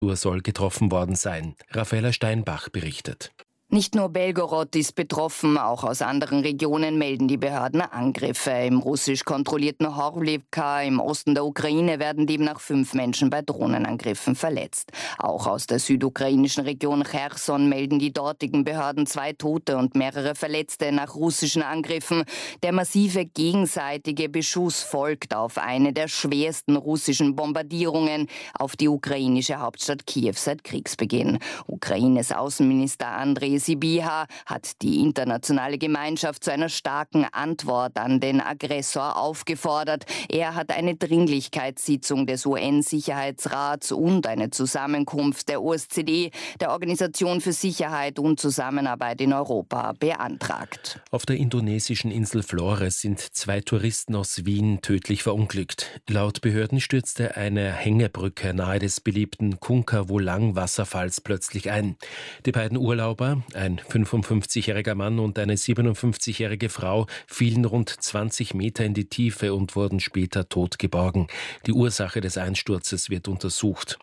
soll getroffen worden sein. Raffaella Steinbach berichtet. Nicht nur Belgorod ist betroffen, auch aus anderen Regionen melden die Behörden Angriffe. Im russisch kontrollierten Horlivka im Osten der Ukraine werden demnach 5 Menschen bei Drohnenangriffen verletzt. Auch aus der südukrainischen Region Cherson melden die dortigen Behörden 2 Tote und mehrere Verletzte nach russischen Angriffen. Der massive gegenseitige Beschuss folgt auf eine der schwersten russischen Bombardierungen auf die ukrainische Hauptstadt Kiew seit Kriegsbeginn. Ukraines Außenminister Andrei Sybiha hat die internationale Gemeinschaft zu einer starken Antwort an den Aggressor aufgefordert. Er hat eine Dringlichkeitssitzung des UN-Sicherheitsrats und eine Zusammenkunft der OSZE, der Organisation für Sicherheit und Zusammenarbeit in Europa, beantragt. Auf der indonesischen Insel Flores sind 2 Touristen aus Wien tödlich verunglückt. Laut Behörden stürzte eine Hängebrücke nahe des beliebten Kunka-Wolang-Wasserfalls plötzlich ein. Die beiden Urlauber, ein 55-jähriger Mann und eine 57-jährige Frau, fielen rund 20 Meter in die Tiefe und wurden später tot geborgen. Die Ursache des Einsturzes wird untersucht.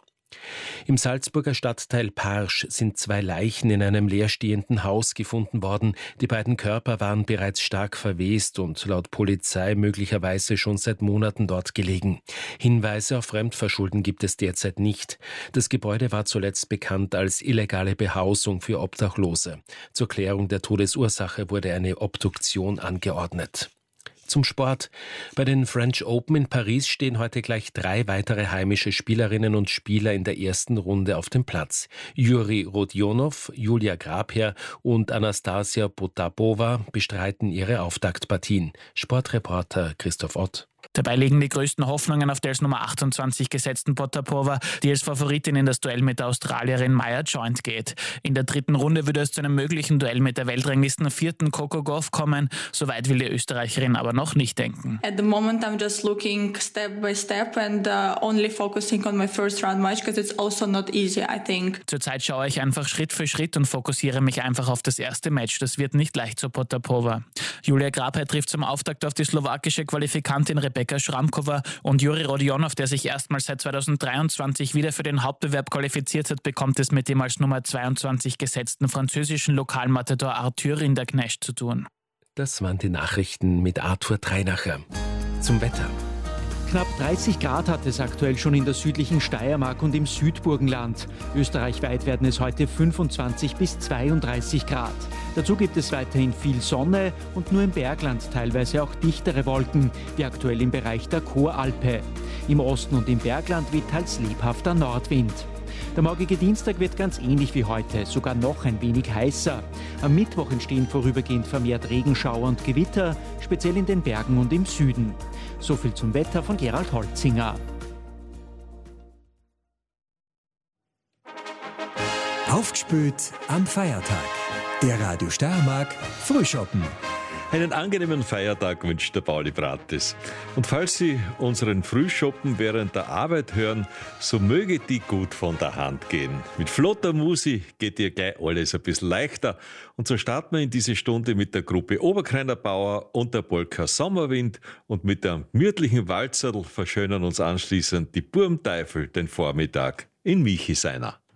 Im Salzburger Stadtteil Parsch sind 2 Leichen in einem leerstehenden Haus gefunden worden. Die beiden Körper waren bereits stark verwest und laut Polizei möglicherweise schon seit Monaten dort gelegen. Hinweise auf Fremdverschulden gibt es derzeit nicht. Das Gebäude war zuletzt bekannt als illegale Behausung für Obdachlose. Zur Klärung der Todesursache wurde eine Obduktion angeordnet. Zum Sport. Bei den French Open in Paris stehen heute gleich 3 weitere heimische Spielerinnen und Spieler in der ersten Runde auf dem Platz. Juri Rodionov, Julia Grabherr und Anastasia Potapova bestreiten ihre Auftaktpartien. Sportreporter Christoph Ott. Dabei liegen die größten Hoffnungen auf der als Nummer 28 gesetzten Potapova, die als Favoritin in das Duell mit der Australierin Maya Joint geht. In der 3. Runde würde es zu einem möglichen Duell mit der Weltranglisten 4. Coco Gauff kommen. Soweit will die Österreicherin aber noch nicht denken. At the moment I'm just looking step by step and only focusing on my first round match because it's also not easy, I think. Zurzeit schaue ich einfach Schritt für Schritt und fokussiere mich einfach auf das erste Match. Das wird nicht leicht zur Potapova. Julia Grabherr trifft zum Auftakt auf die slowakische Qualifikantin Rebeka Schramkova und Juri Rodionov, der sich erstmals seit 2023 wieder für den Hauptbewerb qualifiziert hat, bekommt es mit dem als Nummer 22 gesetzten französischen Lokalmatador Arthur Rinderknecht zu tun. Das waren die Nachrichten mit Arthur Treinacher. Zum Wetter. Knapp 30 Grad hat es aktuell schon in der südlichen Steiermark und im Südburgenland. Österreichweit werden es heute 25 bis 32 Grad. Dazu gibt es weiterhin viel Sonne und nur im Bergland teilweise auch dichtere Wolken, wie aktuell im Bereich der Choralpe. Im Osten und im Bergland weht teils lebhafter Nordwind. Der morgige Dienstag wird ganz ähnlich wie heute, sogar noch ein wenig heißer. Am Mittwoch entstehen vorübergehend vermehrt Regenschauer und Gewitter, speziell in den Bergen und im Süden. So viel zum Wetter von Gerald Holzinger. Aufgespült am Feiertag. Der Radio Steiermark Frühschoppen. Einen angenehmen Feiertag wünscht der Pauli Bratis. Und falls Sie unseren Frühschoppen während der Arbeit hören, so möge die gut von der Hand gehen. Mit flotter Musik geht dir gleich alles ein bisschen leichter. Und so starten wir in diese Stunde mit der Gruppe Oberkreiner Bauer und der Polka Sommerwind. Und mit einem gemütlichen Walzerl verschönern uns anschließend die Burmteufel den Vormittag in Michi seiner.